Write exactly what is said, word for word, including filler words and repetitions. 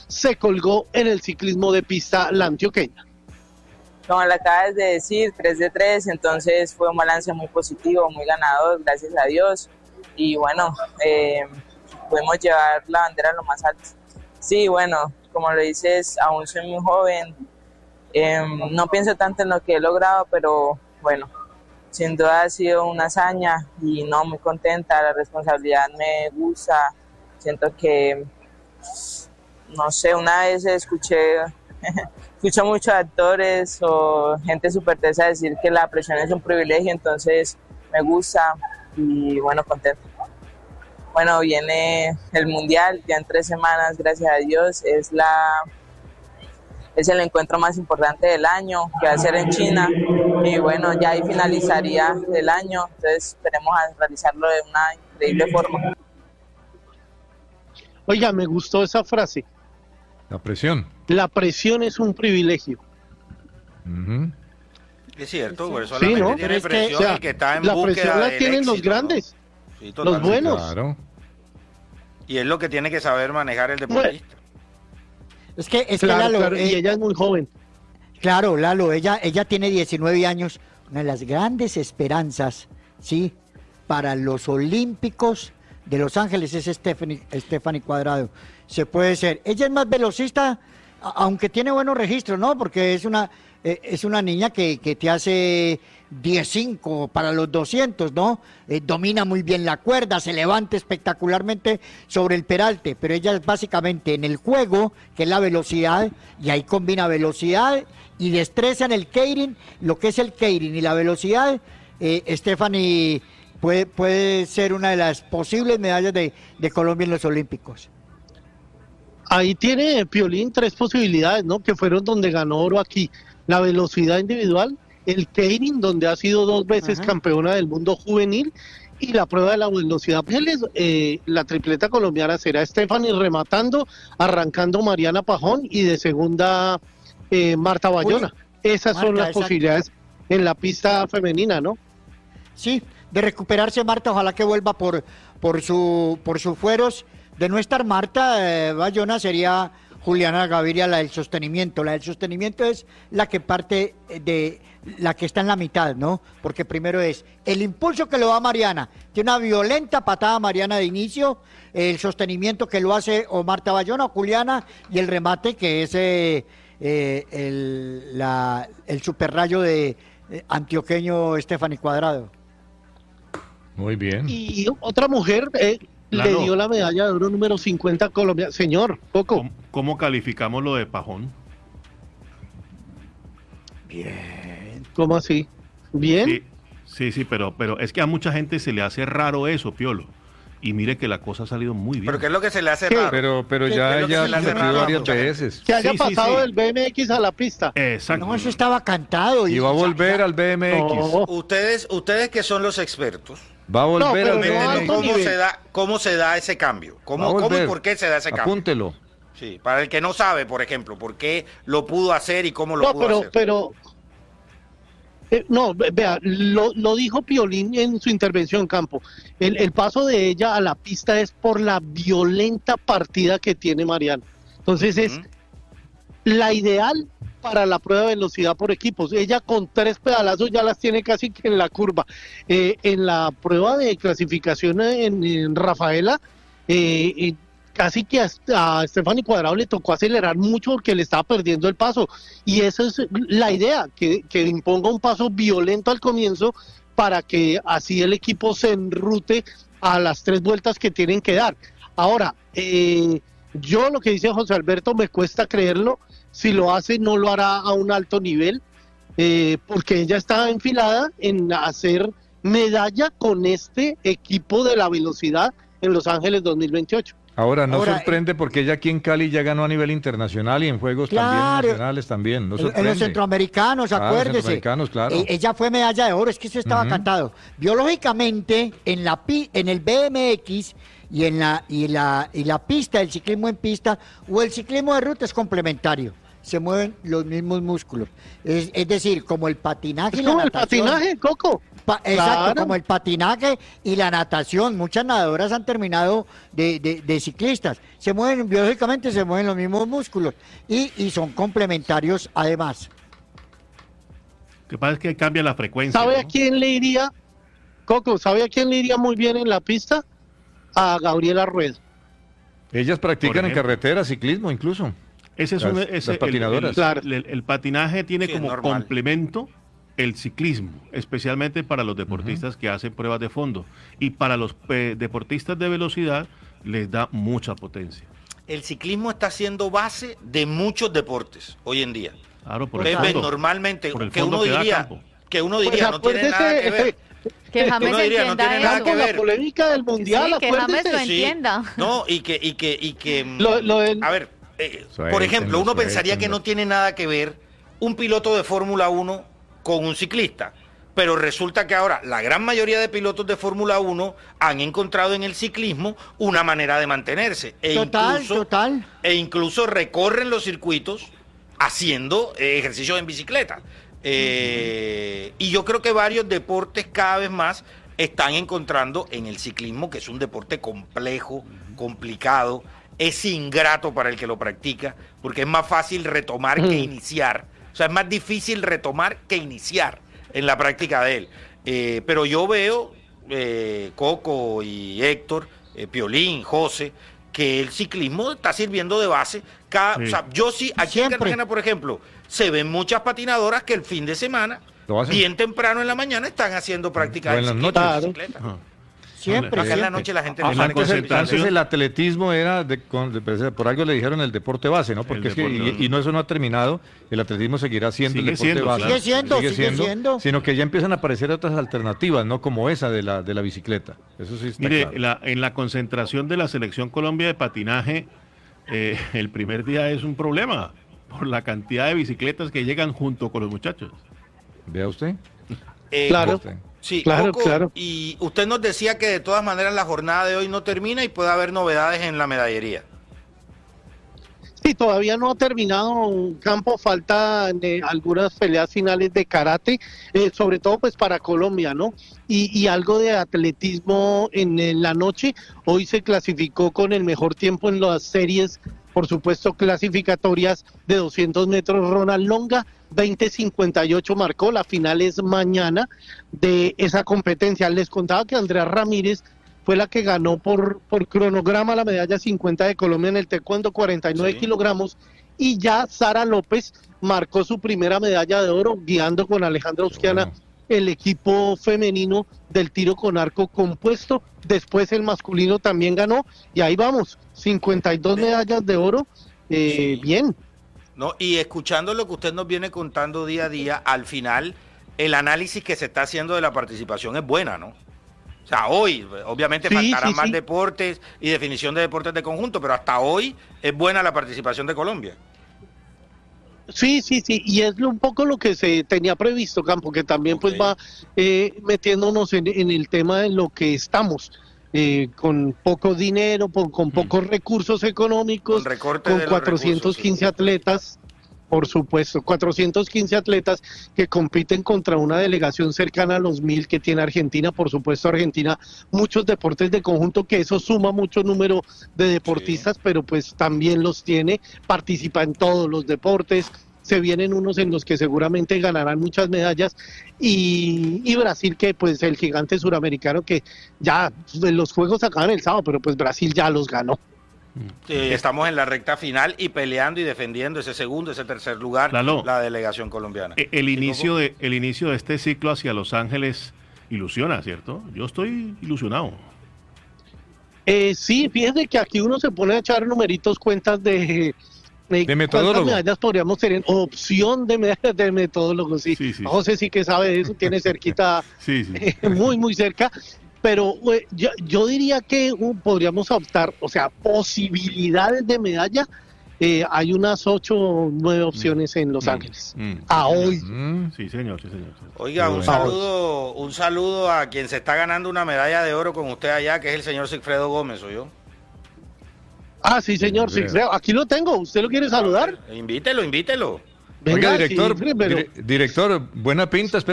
se colgó en el ciclismo de pista la antioqueña. Como le acabas de decir, tres de tres, entonces fue un balance muy positivo, muy ganador, gracias a Dios. Y bueno, eh, pudimos llevar la bandera a lo más alto. Sí, bueno, como lo dices, aún soy muy joven, eh, no pienso tanto en lo que he logrado, pero bueno, sin duda ha sido una hazaña y no, muy contenta, la responsabilidad me gusta, siento que, no sé, una vez escuché... Escucho muchos actores o gente súper tesa decir que la presión es un privilegio, entonces me gusta y bueno, contento. Bueno, viene el Mundial ya en tres semanas, gracias a Dios, es la es el encuentro más importante del año, que va a ser en China, y bueno, ya ahí finalizaría el año, entonces esperemos a realizarlo de una increíble forma. Oiga, me gustó esa frase. La presión. La presión es un privilegio. Uh-huh. Es cierto, por eso solamente sí, ¿no? tiene es presión que, o sea, el que está en la búsqueda presión la del tienen éxito, los grandes, ¿no? Sí, los buenos. Claro. Y es lo que tiene que saber manejar el deportista. Bueno, es que, es claro, que Lalo, claro, eh, y ella es muy joven. Claro, Lalo, ella, ella tiene diecinueve años, una de las grandes esperanzas, ¿sí? Para los Olímpicos de Los Ángeles es Stephanie, Stephanie Cuadrado. Se puede ser. Ella es más velocista, aunque tiene buenos registros, ¿no? Porque es una eh, es una niña que, que te hace diez cinco para los doscientos, ¿no? Eh, domina muy bien la cuerda, se levanta espectacularmente sobre el peralte, pero ella es básicamente en el juego, que es la velocidad, y ahí combina velocidad y destreza en el keirin, lo que es el keirin y la velocidad. eh, Stephanie puede, puede ser una de las posibles medallas de, de Colombia en los Olímpicos. Ahí tiene Piolín tres posibilidades, ¿no? Que fueron donde ganó oro aquí. La velocidad individual, el keirin, donde ha sido dos veces Ajá. campeona del mundo juvenil, y la prueba de la velocidad. Eh, la tripleta colombiana será Stephanie rematando, arrancando Mariana Pajón, y de segunda eh, Marta Bayona. Uy, Esas Marta, son las exacto. posibilidades en la pista femenina, ¿no? Sí, de recuperarse Marta, ojalá que vuelva por, por, su, por sus fueros. De no estar Marta eh, Bayona, sería Juliana Gaviria la del sostenimiento. La del sostenimiento es la que parte de la que está en la mitad, ¿no? Porque primero es el impulso que lo da Mariana, tiene una violenta patada Mariana de inicio, el sostenimiento que lo hace o Marta Bayona o Juliana, y el remate que es eh, eh, el, la, el superrayo de eh, antioqueño Stephanie Cuadrado. Muy bien. Y otra mujer... Eh, Lalo. Le dio la medalla de oro número cincuenta a Colombia. Señor, Coco. ¿Cómo, ¿Cómo calificamos lo de Pajón? Bien. ¿Cómo así? ¿Bien? Sí, sí, sí, pero, pero es que a mucha gente se le hace raro eso, Piolo. Y mire que la cosa ha salido muy bien. ¿Pero qué es lo que se le hace ¿Qué? raro? Pero, pero ya ella ha repetido varias veces. Que haya sí, pasado sí, sí. del B M X a la pista. Exacto. No, eso estaba cantado. Y va a volver al B M X. No. Ustedes, ustedes que son los expertos, Va a volver No, al pero B no M X. alto ¿cómo nivel. se da, cómo se da ese cambio? Va a ¿Cómo, cómo y volver. por qué se da ese cambio? Apúntelo. Sí, para el que no sabe, por ejemplo, por qué lo pudo hacer y cómo lo No, pudo pero, hacer. pero, eh, no, vea, lo, lo dijo Piolín en su intervención en campo. El, el paso de ella a la pista es por la violenta partida que tiene Mariana. Entonces uh-huh. es la ideal para la prueba de velocidad por equipos. Ella con tres pedalazos ya las tiene casi que en la curva. Eh, en la prueba de clasificación en, en Rafaela, eh, eh, casi que a, a Stephanie Cuadrado le tocó acelerar mucho porque le estaba perdiendo el paso. Y esa es la idea, que, que imponga un paso violento al comienzo para que así el equipo se enrute a las tres vueltas que tienen que dar. Ahora, eh, yo lo que dice José Alberto me cuesta creerlo. Si lo hace, no lo hará a un alto nivel, eh, porque ella está enfilada en hacer medalla con este equipo de la velocidad en Los Ángeles dos mil veintiocho. Ahora, no Ahora, sorprende porque ella aquí en Cali ya ganó a nivel internacional y en juegos Claro. también nacionales también. No En, sorprende. en los centroamericanos, Claro, acuérdese. centroamericanos, claro. Eh, ella fue medalla de oro, es que eso estaba Ujú. cantado. Biológicamente, en la pi- en el B M X y en la y la y la pista, el ciclismo en pista o el ciclismo de ruta es complementario. se mueven los mismos músculos. Es, es decir, como el patinaje Es y la como el natación. patinaje, Coco. Pa- exacto, Claro. como el patinaje y la natación. Muchas nadadoras han terminado de, de- de ciclistas. Se mueven, biológicamente se mueven los mismos músculos y, y son complementarios además. Lo que pasa es que cambia la frecuencia. ¿Sabe ¿no? a quién le iría, Coco, sabe a quién le iría muy bien en la pista? A Gabriela Rueda. Ellas practican en ejemplo. carretera, ciclismo incluso. Ese es Las- un, las ese, el- patinadoras. El, Claro. el- el patinaje tiene Sí, es como normal. complemento el ciclismo, especialmente para los deportistas que hacen pruebas de fondo. Y para los eh, deportistas de velocidad les da mucha potencia. El ciclismo está siendo base de muchos deportes hoy en día. Claro, por Ustedes el ven fondo. normalmente por el que fondo uno que da diría campo. que uno Pues diría no tiene nada que ver. acuérdese, Que James uno diría, no entienda tiene nada eso. que con la ver. polémica del mundial, Sí, que James acuérdese. lo entienda. No, y que, y que, y que, mm, Lo- lo del- a ver, eh, por Suéltenlo, ejemplo, uno pensaría que suéltenlo. no tiene nada que ver un piloto de Fórmula uno con un ciclista, pero resulta que ahora la gran mayoría de pilotos de Fórmula uno han encontrado en el ciclismo una manera de mantenerse. E Total, incluso, total. E incluso recorren los circuitos haciendo eh, ejercicios en bicicleta. Eh, y yo creo que varios deportes cada vez más están encontrando en el ciclismo, que es un deporte complejo, complicado, es ingrato para el que lo practica, porque es más fácil retomar que iniciar. O sea, es más difícil retomar que iniciar en la práctica de él. Eh, pero yo veo, eh, Coco y Héctor, eh, Piolín, José, que el ciclismo está sirviendo de base. Cada, Sí. O sea, yo sí, aquí Siempre. en Cartagena, por ejemplo, se ven muchas patinadoras que el fin de semana, Lo hacen. bien temprano en la mañana, están haciendo prácticas O de en las ciclismo, noches. de bicicleta. Ajá. Siempre, Acá en la siempre. noche la gente En no la sale. Antes, el, concentración. antes el atletismo era, de, con- de- por algo le dijeron el deporte base, ¿no? Porque El es que, deporte y, base. y no, eso no ha terminado, el atletismo seguirá siendo Sigue el deporte siendo, base. claro. Sigue siendo, sigue siendo. Sino que ya empiezan a aparecer otras alternativas, no como esa de la, de la bicicleta. Eso sí está Mire, claro. la- en la concentración de la Selección Colombia de patinaje, eh, el primer día es un problema por la cantidad de bicicletas que llegan junto con los muchachos. Vea usted. Eh, Claro. Coco, sí, Claro, Coco, claro. y usted nos decía que de todas maneras la jornada de hoy no termina y puede haber novedades en la medallería. Sí, todavía no ha terminado un campo, falta eh, algunas peleas finales de karate, eh, sobre todo pues para Colombia, ¿no? Y, y algo de atletismo en, eh, la noche. Hoy se clasificó con el mejor tiempo en las series, por supuesto, clasificatorias de doscientos metros. Ronald Longa, veinte cincuenta y ocho marcó, la final es mañana de esa competencia. Les contaba que Andrea Ramírez fue la que ganó por, por cronograma la medalla cincuenta de Colombia en el taekwondo, cuarenta y nueve Sí. kilogramos, y ya Sara López marcó su primera medalla de oro guiando con Alejandra Usquiana bueno. el equipo femenino del tiro con arco compuesto. Después el masculino también ganó y ahí vamos, cincuenta y dos medallas de oro, eh, Sí. bien. ¿No? Y escuchando lo que usted nos viene contando día a día, al final el análisis que se está haciendo de la participación es buena, ¿no? O sea, hoy, obviamente Sí, faltarán sí, más sí. deportes y definición de deportes de conjunto, pero hasta hoy es buena la participación de Colombia. Sí, sí, sí, y es un poco lo que se tenía previsto, Campo, que también pues Ok. va eh, metiéndonos en, en el tema de lo que estamos, eh, con poco dinero, po- con pocos recursos económicos, Con recorte con de los cuatrocientos quince recursos, sí. atletas, por supuesto, cuatrocientos quince atletas que compiten contra una delegación cercana a los mil que tiene Argentina. Por supuesto, Argentina, muchos deportes de conjunto, que eso suma mucho número de deportistas, pero pues también los tiene, participa en todos los deportes. Se vienen unos en los que seguramente ganarán muchas medallas, y, y Brasil, que pues el gigante suramericano, que ya los juegos acaban el sábado, pero pues Brasil ya los ganó. Eh, estamos en la recta final y peleando y defendiendo ese segundo, ese tercer lugar, Lalo, la delegación colombiana. E- El ¿Sí, inicio, Coco? de, el inicio de este ciclo hacia Los Ángeles ilusiona, ¿cierto? Yo estoy ilusionado. Eh, sí, fíjese que aquí uno se pone a echar numeritos, cuentas de... De ¿cuántas metodólogo. medallas podríamos tener? Opción de medallas de metodólogo, sí. Sí, sí. José sí que sabe de eso, tiene cerquita, Sí, sí. eh, muy, muy cerca. Pero eh, yo, yo diría que uh, podríamos optar, o sea, posibilidades de medalla. Eh, hay unas ocho o nueve opciones en Los Mm, Ángeles. mm, A sí, señor. hoy. Mm, Sí, señor, sí, señor. sí. Oiga, Qué un bueno. saludo, un saludo a quien se está ganando una medalla de oro con usted allá, que es el señor Sigfredo Gómez, ¿o yo? Ah, sí, señor, sí, creo. Aquí lo tengo. ¿Usted lo quiere saludar? Invítelo, invítelo. Venga, Oiga, director, sí, pero- dire- director, buena pinta.